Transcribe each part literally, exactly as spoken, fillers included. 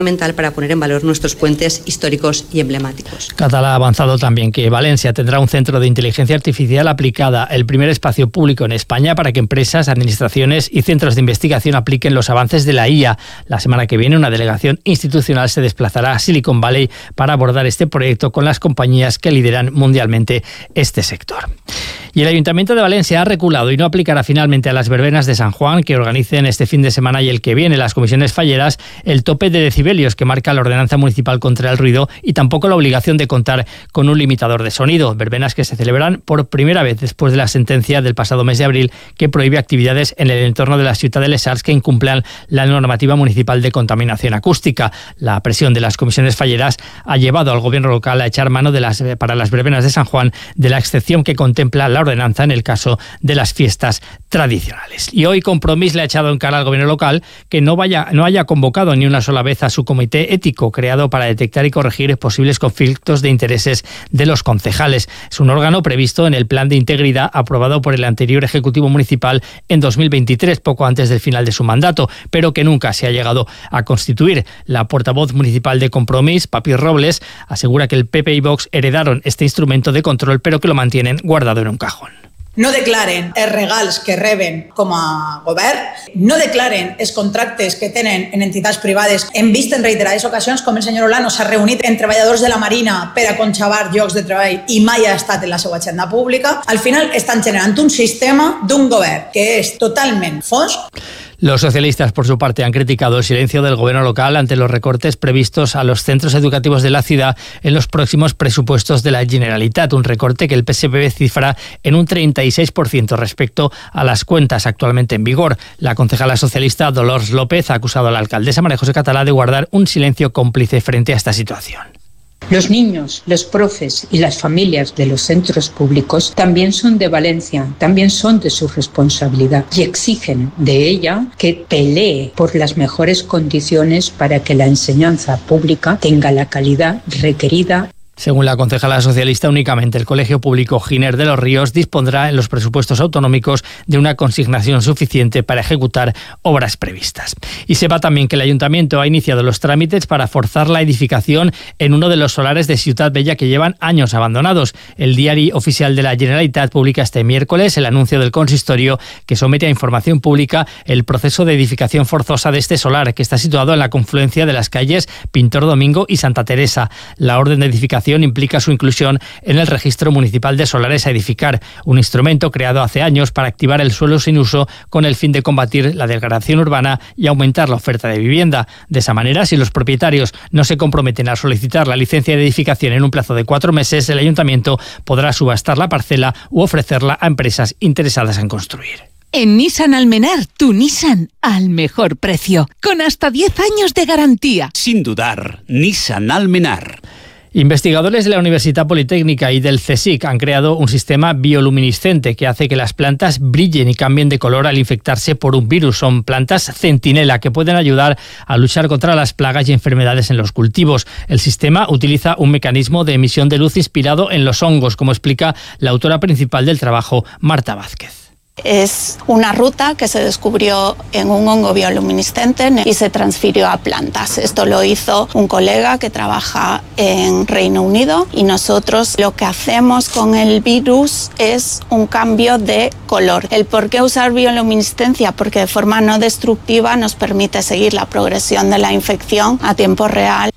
fundamental para poner en valor nuestros puentes históricos y emblemáticos. Catalá ha avanzado también que Valencia tendrá un centro de inteligencia artificial aplicada, el primer espacio público en España para que empresas, administraciones y centros de investigación apliquen los avances de la I A. La semana que viene, una delegación institucional se desplazará a Silicon Valley para abordar este proyecto con las compañías que lideran mundialmente este sector. Y el Ayuntamiento de Valencia ha reculado y no aplicará finalmente a las verbenas de San Juan que organicen este fin de semana y el que viene las comisiones falleras el tope de decibelios que marca la ordenanza municipal contra el ruido y tampoco la obligación de contar con un limitador de sonido. Verbenas que se celebran por primera vez después de la sentencia del pasado mes de abril que prohíbe actividades en el entorno de la ciudad de Les Arts que incumplan la normativa municipal de contaminación acústica. La presión de las comisiones falleras ha llevado al gobierno local a echar mano de las, para las verbenas de San Juan de la excepción que contempla la ordenanza en el caso de las fiestas tradicionales. Y hoy Compromís le ha echado en cara al gobierno local que no vaya, no haya convocado ni una sola vez a su comité ético creado para detectar y corregir posibles conflictos de intereses de los concejales. Es un órgano previsto en el plan de integridad aprobado por el anterior Ejecutivo Municipal en dos mil veintitrés, poco antes del final de su mandato, pero que nunca se ha llegado a constituir. La portavoz municipal de Compromís, Papi Robles, asegura que el P P y Vox heredaron este instrumento de control, pero que lo mantienen guardado en un cajón. No declaren els regals que reben com a govern, no declaren els contractes que tenen en entitats privades. Hem vist en reiterades ocasions com el senyor Olano s'ha reunit amb treballadors de la Marina per a conxavar llocs de treball i mai ha estat en la seva agenda pública. Al final estan generant un sistema d'un govern que és totalment fosc. Los socialistas, por su parte, han criticado el silencio del gobierno local ante los recortes previstos a los centros educativos de la ciudad en los próximos presupuestos de la Generalitat, un recorte que el P S P V cifra en un treinta y seis por ciento respecto a las cuentas actualmente en vigor. La concejala socialista Dolors López ha acusado a la alcaldesa María José Catalá de guardar un silencio cómplice frente a esta situación. Los niños, los profes y las familias de los centros públicos también son de Valencia, también son de su responsabilidad y exigen de ella que pelee por las mejores condiciones para que la enseñanza pública tenga la calidad requerida. Según la concejala socialista, únicamente el Colegio Público Giner de los Ríos dispondrá en los presupuestos autonómicos de una consignación suficiente para ejecutar obras previstas. Y sepa también que el Ayuntamiento ha iniciado los trámites para forzar la edificación en uno de los solares de Ciutat Bella que llevan años abandonados. El Diari Oficial de la Generalitat publica este miércoles el anuncio del consistorio que somete a información pública el proceso de edificación forzosa de este solar, que está situado en la confluencia de las calles Pintor Domingo y Santa Teresa. La orden de edificación implica su inclusión en el registro municipal de solares a edificar, un instrumento creado hace años para activar el suelo sin uso con el fin de combatir la degradación urbana y aumentar la oferta de vivienda. De esa manera, si los propietarios no se comprometen a solicitar la licencia de edificación en un plazo de cuatro meses, el ayuntamiento podrá subastar la parcela u ofrecerla a empresas interesadas en construir. En Nissan Almenar, tu Nissan al mejor precio, con hasta diez años de garantía. Sin dudar, Nissan Almenar. Investigadores de la Universidad Politécnica y del CSIC han creado un sistema bioluminiscente que hace que las plantas brillen y cambien de color al infectarse por un virus. Son plantas centinela que pueden ayudar a luchar contra las plagas y enfermedades en los cultivos. El sistema utiliza un mecanismo de emisión de luz inspirado en los hongos, como explica la autora principal del trabajo, Marta Vázquez. Es una ruta que se descubrió en un hongo bioluminiscente y se transfirió a plantas. Esto lo hizo un colega que trabaja en Reino Unido y nosotros lo que hacemos con el virus es un cambio de color. ¿El por qué usar bioluminiscencia? Porque de forma no destructiva nos permite seguir la progresión de la infección a tiempo real.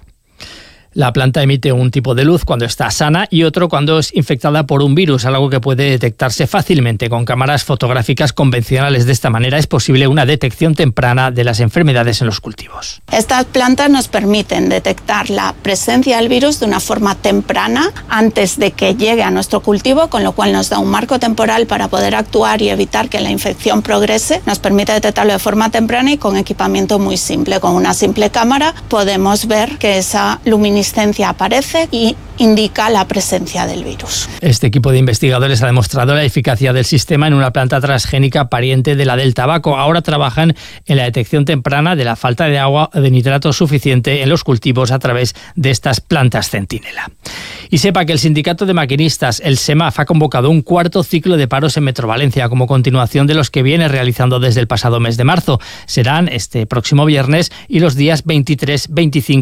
La planta emite un tipo de luz cuando está sana y otro cuando es infectada por un virus, algo que puede detectarse fácilmente con cámaras fotográficas convencionales. De esta manera es posible una detección temprana de las enfermedades en los cultivos. Estas plantas nos permiten detectar la presencia del virus de una forma temprana antes de que llegue a nuestro cultivo, con lo cual nos da un marco temporal para poder actuar y evitar que la infección progrese. Nos permite detectarlo de forma temprana y con equipamiento muy simple. Con una simple cámara podemos ver que esa luminiscencia aparece y indica la presencia del virus. Este equipo de investigadores ha demostrado la eficacia del sistema en una planta transgénica pariente de la del tabaco. Ahora trabajan en la detección temprana de la falta de agua o de nitrato suficiente en los cultivos a través de estas plantas centinela. Y sepa que el sindicato de maquinistas, el SEMAF, ha convocado un cuarto ciclo de paros en Metro Valencia como continuación de los que viene realizando desde el pasado mes de marzo. Serán este próximo viernes y los días veintitrés, veinticinco